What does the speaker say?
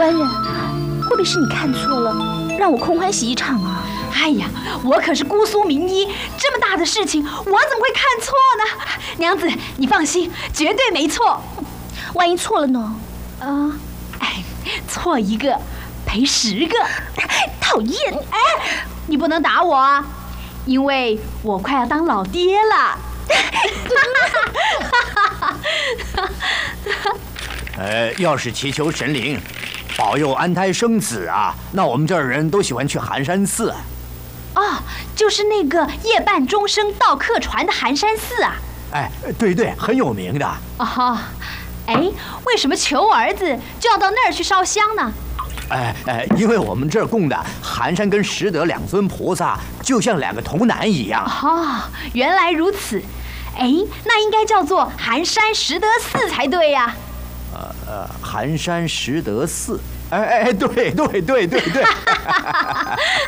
官人，会不会是你看错了，让我空欢喜一场啊？ 哎呀，我可是姑苏名医，这么大的事情，我怎么会看错呢？娘子，你放心，绝对没错。 万一错了呢？ 错一个赔10个。 讨厌！ 你不能打我啊，因为我快要当老爹了。 要是祈求神灵保佑安胎生子啊，那我们这儿人都喜欢去寒山寺。 哦，就是那个夜半钟声到客船的寒山寺啊。 对，很有名的。 哦，为什么求儿子就要到那儿去烧香呢？ 因为我们这儿供的寒山跟拾得2尊菩萨，就像2个童男一样。 哦，原来如此。那应该叫做寒山拾得寺才对呀。 寒山拾得寺。对。